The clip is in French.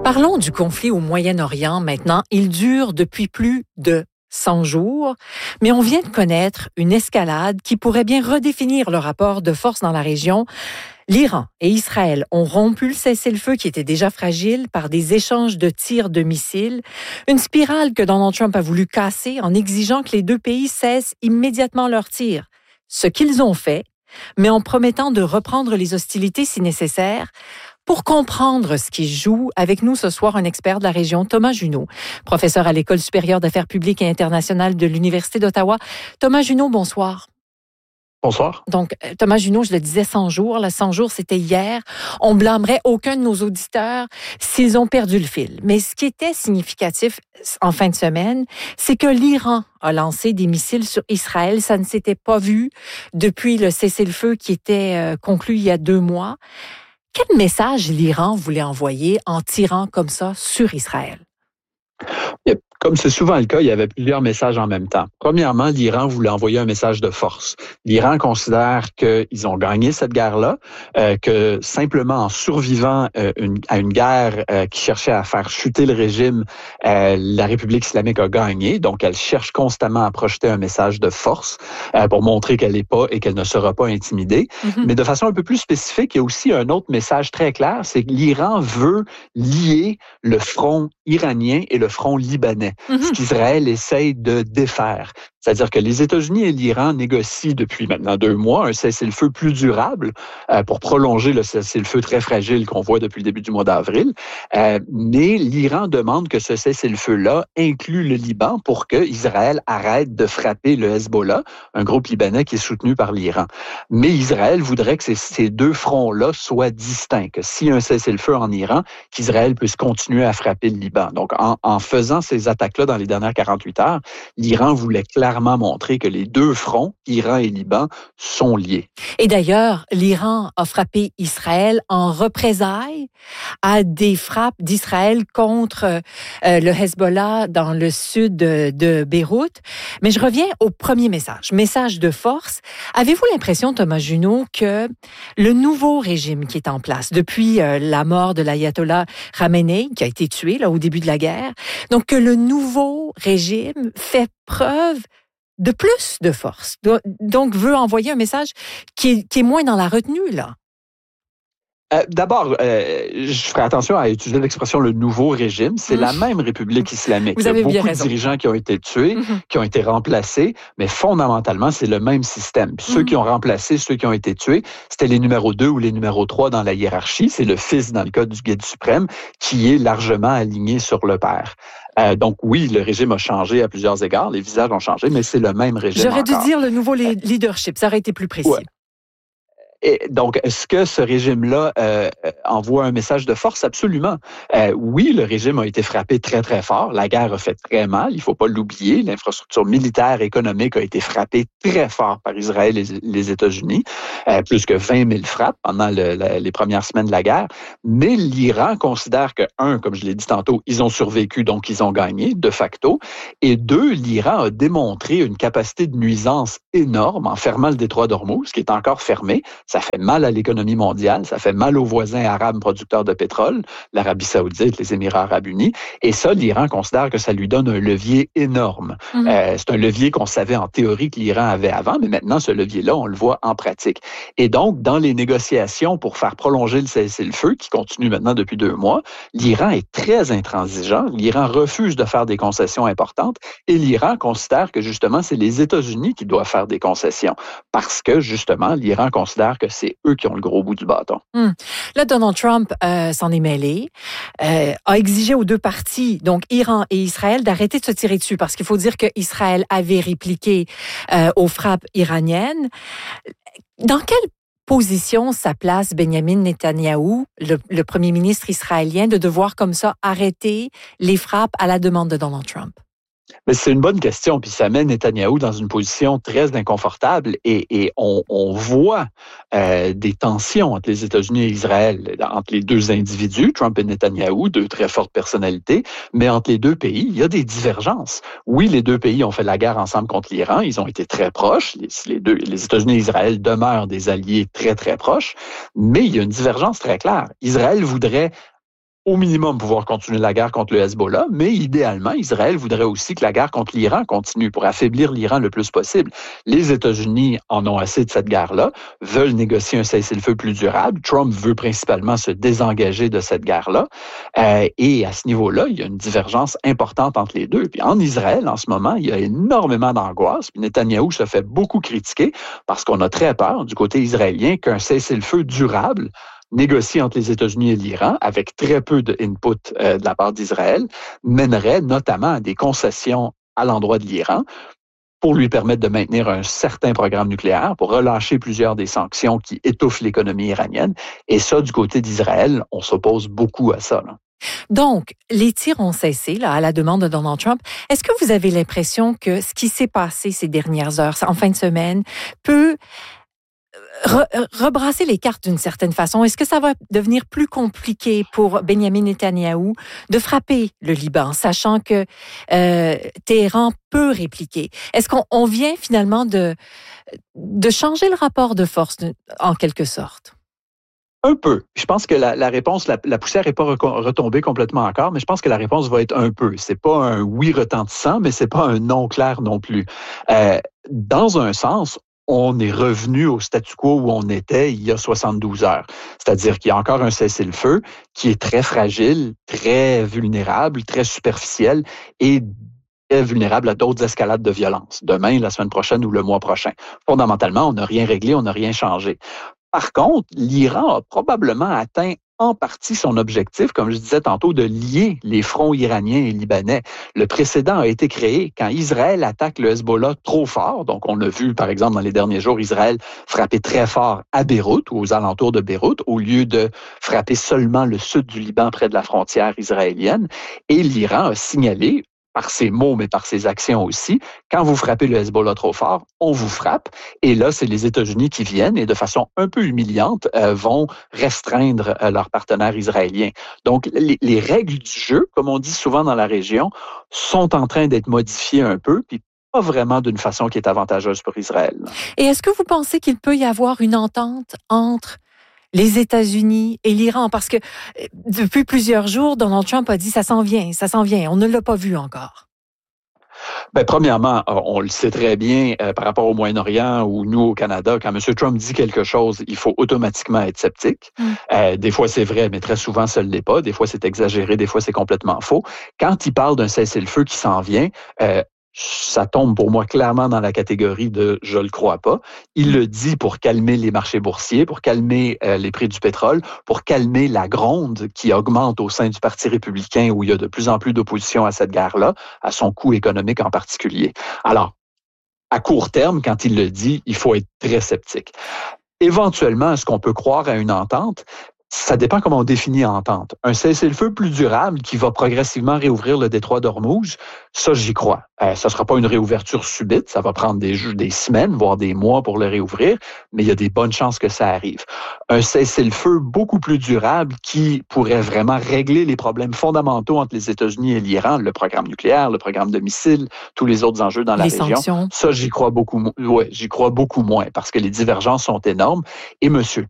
Parlons du conflit au Moyen-Orient maintenant. Il dure depuis plus de 100 jours, mais on vient de connaître une escalade qui pourrait bien redéfinir le rapport de force dans la région. L'Iran et Israël ont rompu le cessez-le-feu qui était déjà fragile par des échanges de tirs de missiles, une spirale que Donald Trump a voulu casser en exigeant que les deux pays cessent immédiatement leurs tirs. Ce qu'ils ont fait, mais en promettant de reprendre les hostilités si nécessaire. Pour comprendre ce qui se joue, avec nous ce soir un expert de la région, Thomas Junot, professeur à l'École supérieure d'affaires publiques et internationales de l'Université d'Ottawa. Thomas Junot, bonsoir. Bonsoir. Donc, Thomas Junot, je le disais 100 jours. Là, 100 jours, c'était hier. On blâmerait aucun de nos auditeurs s'ils ont perdu le fil. Mais ce qui était significatif en fin de semaine, c'est que l'Iran a lancé des missiles sur Israël. Ça ne s'était pas vu depuis le cessez-le-feu qui était conclu il y a 2 mois. Quel message l'Iran voulait envoyer en tirant comme ça sur Israël? Comme c'est souvent le cas, il y avait plusieurs messages en même temps. Premièrement, l'Iran voulait envoyer un message de force. L'Iran considère qu'ils ont gagné cette guerre-là, que simplement en survivant à une guerre qui cherchait à faire chuter le régime, la République islamique a gagné. Donc, elle cherche constamment à projeter un message de force pour montrer qu'elle n'est pas et qu'elle ne sera pas intimidée. Mm-hmm. Mais de façon un peu plus spécifique, il y a aussi un autre message très clair, c'est que l'Iran veut lier le front iranien et le front libanais. Mm-hmm. Ce qu'Israël essaye de défaire. C'est-à-dire que les États-Unis et l'Iran négocient depuis maintenant 2 mois un cessez-le-feu plus durable pour prolonger le cessez-le-feu très fragile qu'on voit depuis le début du mois d'avril. Mais l'Iran demande que ce cessez-le-feu-là inclue le Liban pour que Israël arrête de frapper le Hezbollah, un groupe libanais qui est soutenu par l'Iran. Mais Israël voudrait que ces 2 fronts-là soient distincts, que s'il y a un cessez-le-feu en Iran, qu'Israël puisse continuer à frapper le Liban. Donc, en faisant ces attaques-là dans les dernières 48 heures, l'Iran voulait clairement montrer que les 2 fronts, Iran et Liban, sont liés. Et d'ailleurs, l'Iran a frappé Israël en représailles à des frappes d'Israël contre le Hezbollah dans le sud de Beyrouth. Mais je reviens au premier message de force. Avez-vous l'impression, Thomas Junot, que le nouveau régime qui est en place depuis la mort de l'ayatollah Khamenei, qui a été tué là, au début de la guerre, donc que le nouveau régime fait preuve de plus de force, donc veut envoyer un message qui est moins dans la retenue, là? D'abord, je ferai attention à utiliser l'expression « le nouveau régime ». C'est la même République islamique. Vous avez il y a beaucoup de dirigeants qui ont été tués, qui ont été remplacés, mais fondamentalement, c'est le même système. Puis ceux qui ont remplacé, ceux qui ont été tués, c'était les numéros 2 ou les numéros 3 dans la hiérarchie. C'est le fils, dans le cas du guide suprême, qui est largement aligné sur le père. Donc oui, le régime a changé à plusieurs égards, les visages ont changé, mais c'est le même régime. J'aurais dû dire le nouveau leadership, ça aurait été plus précis. Ouais. Et donc, est-ce que ce régime-là envoie un message de force? Absolument. Oui, le régime a été frappé très, très fort. La guerre a fait très mal, il ne faut pas l'oublier. L'infrastructure militaire et économique a été frappée très fort par Israël et les États-Unis. Plus que 20 000 frappes pendant les premières semaines de la guerre. Mais l'Iran considère que, 1, comme je l'ai dit tantôt, ils ont survécu, donc ils ont gagné, de facto. Et 2, l'Iran a démontré une capacité de nuisance énorme en fermant le détroit d'Ormuz, qui est encore fermé. Ça fait mal à l'économie mondiale, ça fait mal aux voisins arabes producteurs de pétrole, l'Arabie saoudite, les Émirats arabes unis. Et ça, l'Iran considère que ça lui donne un levier énorme. C'est un levier qu'on savait en théorie que l'Iran avait avant, mais maintenant, ce levier-là, on le voit en pratique. Et donc, dans les négociations pour faire prolonger le cessez-le-feu, qui continue maintenant depuis 2 mois, l'Iran est très intransigeant. L'Iran refuse de faire des concessions importantes et l'Iran considère que, justement, c'est les États-Unis qui doivent faire des concessions parce que, justement, l'Iran considère que c'est eux qui ont le gros bout du bâton. Là, Donald Trump s'en est mêlé, a exigé aux 2 parties, donc Iran et Israël, d'arrêter de se tirer dessus parce qu'il faut dire qu'Israël avait répliqué aux frappes iraniennes. Dans quelle position ça place Benjamin Netanyahou, le premier ministre israélien, de devoir comme ça arrêter les frappes à la demande de Donald Trump? Mais c'est une bonne question, puis ça met Netanyahou dans une position très inconfortable et on voit des tensions entre les États-Unis et Israël, entre les 2 individus, Trump et Netanyahou, 2 très fortes personnalités, mais entre les 2 pays, il y a des divergences. Oui, les 2 pays ont fait la guerre ensemble contre l'Iran, ils ont été très proches, les États-Unis et Israël demeurent des alliés très, très proches, mais il y a une divergence très claire. Israël voudrait au minimum pouvoir continuer la guerre contre le Hezbollah, mais idéalement, Israël voudrait aussi que la guerre contre l'Iran continue pour affaiblir l'Iran le plus possible. Les États-Unis en ont assez de cette guerre-là, veulent négocier un cessez-le-feu plus durable. Trump veut principalement se désengager de cette guerre-là. Et à ce niveau-là, il y a une divergence importante entre les deux. Puis en Israël, en ce moment, il y a énormément d'angoisse. Puis Netanyahou se fait beaucoup critiquer parce qu'on a très peur du côté israélien qu'un cessez-le-feu durable négocié entre les États-Unis et l'Iran, avec très peu de input de la part d'Israël, mènerait notamment à des concessions à l'endroit de l'Iran pour lui permettre de maintenir un certain programme nucléaire, pour relâcher plusieurs des sanctions qui étouffent l'économie iranienne. Et ça, du côté d'Israël, on s'oppose beaucoup à ça, là. Donc, les tirs ont cessé là, à la demande de Donald Trump. Est-ce que vous avez l'impression que ce qui s'est passé ces dernières heures, en fin de semaine, peut rebrasser les cartes d'une certaine façon? Est-ce que ça va devenir plus compliqué pour Benjamin Netanyahou de frapper le Liban, sachant que Téhéran peut répliquer? Est-ce qu'on vient finalement de changer le rapport de force en quelque sorte? Un peu. Je pense que la réponse, la poussière n'est pas retombée complètement encore, mais je pense que la réponse va être un peu. C'est pas un oui retentissant, mais c'est pas un non clair non plus. Dans un sens, on est revenu au statu quo où on était il y a 72 heures. C'est-à-dire qu'il y a encore un cessez-le-feu qui est très fragile, très vulnérable, très superficiel et très vulnérable à d'autres escalades de violence, demain, la semaine prochaine ou le mois prochain. Fondamentalement, on n'a rien réglé, on n'a rien changé. Par contre, l'Iran a probablement atteint en partie son objectif, comme je disais tantôt, de lier les fronts iraniens et libanais. Le précédent a été créé quand Israël attaque le Hezbollah trop fort. Donc, on a vu, par exemple, dans les derniers jours, Israël frapper très fort à Beyrouth ou aux alentours de Beyrouth, au lieu de frapper seulement le sud du Liban près de la frontière israélienne. Et l'Iran a signalé, par ses mots, mais par ses actions aussi, quand vous frappez le Hezbollah trop fort, on vous frappe. Et là, c'est les États-Unis qui viennent et de façon un peu humiliante vont restreindre leurs partenaires israéliens. Donc, les règles du jeu, comme on dit souvent dans la région, sont en train d'être modifiées un peu, puis pas vraiment d'une façon qui est avantageuse pour Israël. Et est-ce que vous pensez qu'il peut y avoir une entente entre les États-Unis et l'Iran? Parce que depuis plusieurs jours, Donald Trump a dit ça s'en vient, ça s'en vient. On ne l'a pas vu encore. Bien, premièrement, on le sait très bien par rapport au Moyen-Orient ou nous au Canada, quand M. Trump dit quelque chose, il faut automatiquement être sceptique. Des fois, c'est vrai, mais très souvent, ça ne l'est pas. Des fois, c'est exagéré, des fois, c'est complètement faux. Quand il parle d'un cessez-le-feu qui s'en vient, ça tombe pour moi clairement dans la catégorie de « je le crois pas ». Il le dit pour calmer les marchés boursiers, pour calmer les prix du pétrole, pour calmer la gronde qui augmente au sein du Parti républicain où il y a de plus en plus d'opposition à cette guerre-là, à son coût économique en particulier. Alors, à court terme, quand il le dit, il faut être très sceptique. Éventuellement, est-ce qu'on peut croire à une entente? Ça dépend comment on définit entente. Un cessez-le-feu plus durable qui va progressivement réouvrir le détroit d'Ormuz, ça, j'y crois. Ça ne sera pas une réouverture subite, ça va prendre des semaines, voire des mois pour le réouvrir, mais il y a des bonnes chances que ça arrive. Un cessez-le-feu beaucoup plus durable qui pourrait vraiment régler les problèmes fondamentaux entre les États-Unis et l'Iran, le programme nucléaire, le programme de missiles, tous les autres enjeux dans la région. Sanctions. Ça, j'y crois beaucoup moins parce que les divergences sont énormes et M.